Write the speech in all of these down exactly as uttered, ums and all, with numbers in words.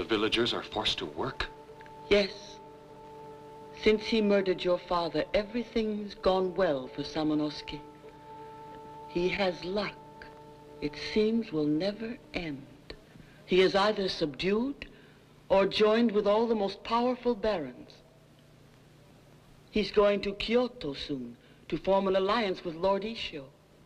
villagers are forced to work? Yes. Since he murdered your father, everything's gone well for Samanosuke. He has luck. It seems will never end. He is either subdued or joined with all the most powerful barons. He's going to Kyoto soon to form an alliance with Lord Ishio.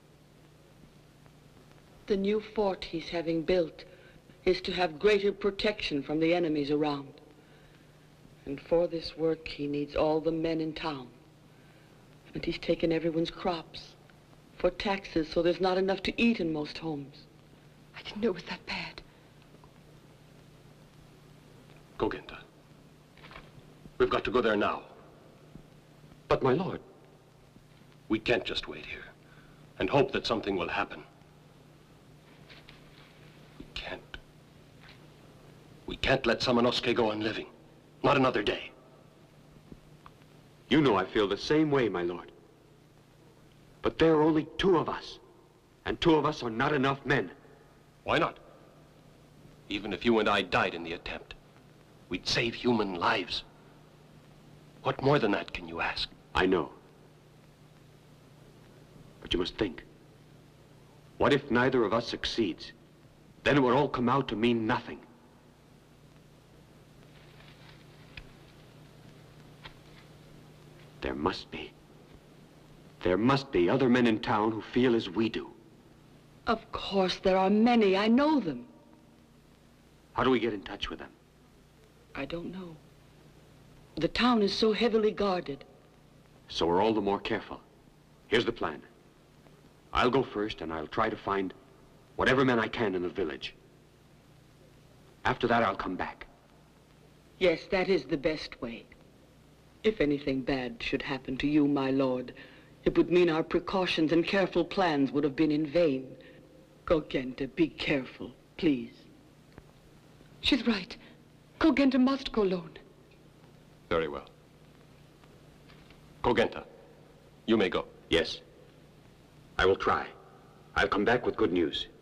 The new fort he's having built is to have greater protection from the enemies around. And for this work, he needs all the men in town. And he's taken everyone's crops for taxes, so there's not enough to eat in most homes. I didn't know it was that bad. Kogenta. We've got to go there now. But, my lord... We can't just wait here and hope that something will happen. We can't. We can't let Samanosuke go on living. Not another day. You know I feel the same way, my lord. But there are only two of us, and two of us are not enough men. Why not? Even if you and I died in the attempt, we'd save human lives. What more than that can you ask? I know. But you must think. What if neither of us succeeds? Then it would all come out to mean nothing. There must be. There must be other men in town who feel as we do. Of course, there are many. I know them. How do we get in touch with them? I don't know. The town is so heavily guarded. So we're all the more careful. Here's the plan. I'll go first, and I'll try to find whatever men I can in the village. After that, I'll come back. Yes, that is the best way. If anything bad should happen to you, my lord, it would mean our precautions and careful plans would have been in vain. Kogenta, be careful, please. She's right. Kogenta must go alone. Very well. Kogenta, you may go. Yes. I will try. I'll come back with good news.